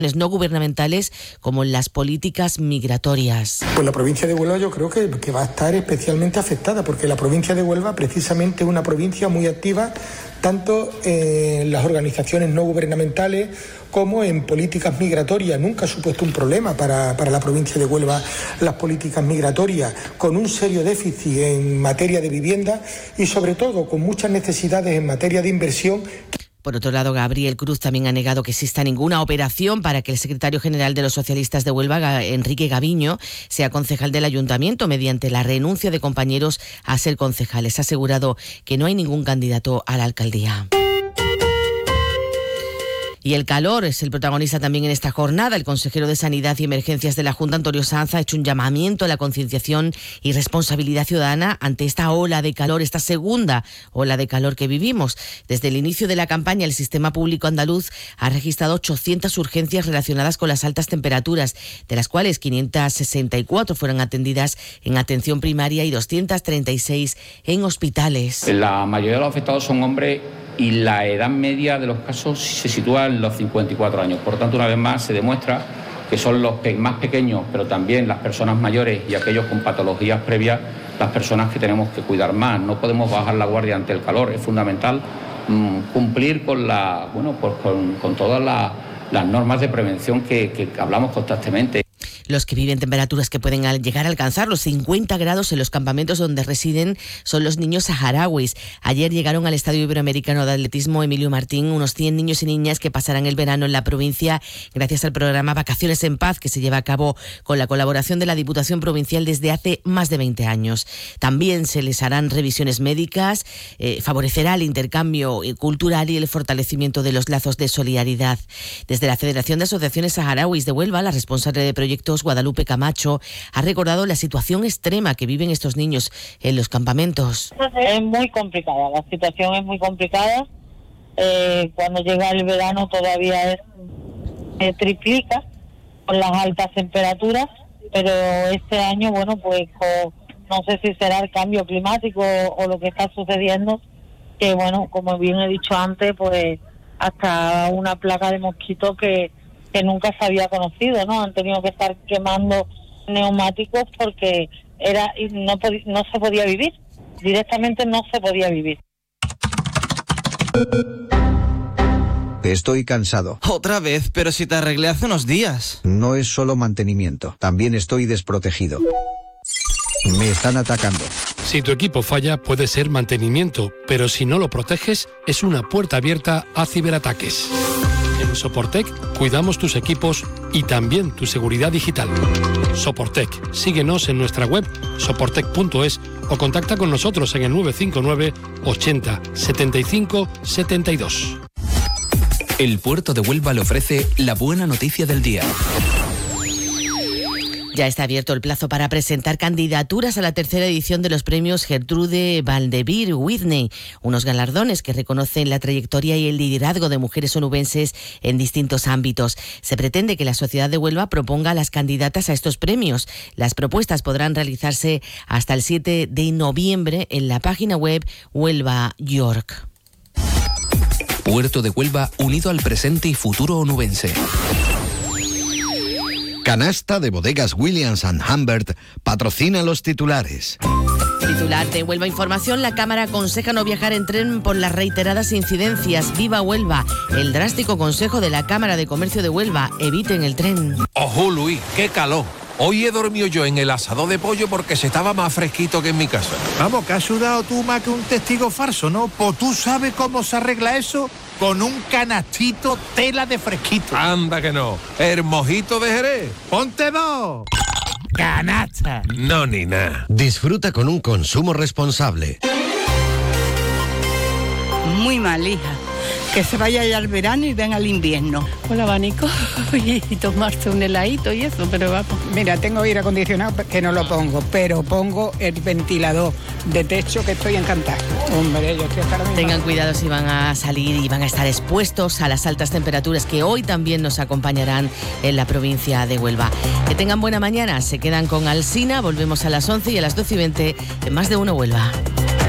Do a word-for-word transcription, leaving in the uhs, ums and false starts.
no gubernamentales como las políticas migratorias. Pues la provincia de Huelva yo creo que, que va a estar especialmente afectada, porque la provincia de Huelva precisamente es una provincia muy activa tanto en las organizaciones no gubernamentales como en políticas migratorias. Nunca ha supuesto un problema para, para la provincia de Huelva las políticas migratorias, con un serio déficit en materia de vivienda y sobre todo con muchas necesidades en materia de inversión. Por otro lado, Gabriel Cruz también ha negado que exista ninguna operación para que el secretario general de los socialistas de Huelva, Enrique Gaviño, sea concejal del ayuntamiento mediante la renuncia de compañeros a ser concejales. Ha asegurado que no hay ningún candidato a la alcaldía. Y el calor es el protagonista también en esta jornada. El consejero de Sanidad y Emergencias de la Junta, Antonio Sanz, ha hecho un llamamiento a la concienciación y responsabilidad ciudadana ante esta ola de calor, esta segunda ola de calor que vivimos. Desde el inicio de la campaña, el sistema público andaluz ha registrado ochocientas urgencias relacionadas con las altas temperaturas, de las cuales quinientas sesenta y cuatro fueron atendidas en atención primaria y doscientas treinta y seis en hospitales. La mayoría de los afectados son hombres y la edad media de los casos se sitúa en los cincuenta y cuatro años. Por tanto, una vez más se demuestra que son los más pequeños, pero también las personas mayores y aquellos con patologías previas, las personas que tenemos que cuidar más. No podemos bajar la guardia ante el calor. Es fundamental mmm, cumplir con, la, bueno, pues con, con todas la, las normas de prevención que, que hablamos constantemente. Los que viven temperaturas que pueden llegar a alcanzar los cincuenta grados en los campamentos donde residen son los niños saharauis. Ayer llegaron al Estadio Iberoamericano de Atletismo Emilio Martín unos cien niños y niñas que pasarán el verano en la provincia gracias al programa Vacaciones en Paz, que se lleva a cabo con la colaboración de la Diputación Provincial desde hace más de veinte años. También se les harán revisiones médicas, eh, favorecerá el intercambio cultural y el fortalecimiento de los lazos de solidaridad. Desde la Federación de Asociaciones Saharauis de Huelva, la responsable de proyectos, Guadalupe Camacho, ha recordado la situación extrema que viven estos niños en los campamentos. Es muy complicada, la situación es muy complicada. Eh, cuando llega el verano todavía es, se triplica con las altas temperaturas, pero este año, bueno, pues con, no sé si será el cambio climático o, o lo que está sucediendo, que bueno, como bien he dicho antes, pues hasta una plaga de mosquitos que que nunca se había conocido, ¿no? Han tenido que estar quemando neumáticos porque era no, no se podía vivir, directamente no se podía vivir. Estoy cansado. Otra vez, pero si te arreglé hace unos días. No es solo mantenimiento, también estoy desprotegido. Me están atacando. Si tu equipo falla, puede ser mantenimiento, pero si no lo proteges, es una puerta abierta a ciberataques. En Soportec cuidamos tus equipos y también tu seguridad digital. Soportec, síguenos en nuestra web soportec punto es o contacta con nosotros en el nueve cinco nueve ochenta setenta y cinco setenta y dos. El Puerto de Huelva le ofrece la buena noticia del día. Ya está abierto el plazo para presentar candidaturas a la tercera edición de los premios Gertrude Valdevir Whitney, unos galardones que reconocen la trayectoria y el liderazgo de mujeres onubenses en distintos ámbitos. Se pretende que la sociedad de Huelva proponga a las candidatas a estos premios. Las propuestas podrán realizarse hasta el siete de noviembre en la página web Huelva York. Puerto de Huelva unido al presente y futuro onubense. Canasta de bodegas Williams and Humbert patrocina los titulares. Titular de Huelva Información: la Cámara aconseja no viajar en tren por las reiteradas incidencias. ¡Viva Huelva! El drástico consejo de la Cámara de Comercio de Huelva: eviten el tren. ¡Ojo, Luis! ¡Qué calor! Hoy he dormido yo en el asador de pollo porque se estaba más fresquito que en mi casa. Vamos, que has sudado tú más que un testigo falso, ¿no? Pues tú sabes cómo se arregla eso con un canastito tela de fresquito. Anda que no. El mojito de Jerez. ¡Ponte dos! ¡Canasta! No, ni nada. Disfruta con un consumo responsable. Muy mal, hija. Que se vaya ya al verano y ven al invierno. Con el abanico y tomarse un heladito y eso, pero vamos. Mira, tengo aire acondicionado que no lo pongo, pero pongo el ventilador de techo que estoy encantada. Hombre, yo estoy hasta la misma. Tengan cuidado si van a salir y van a estar expuestos a las altas temperaturas que hoy también nos acompañarán en la provincia de Huelva. Que tengan buena mañana. Se quedan con Alsina. Volvemos a las once y a las doce y veinte en Más de Uno Huelva.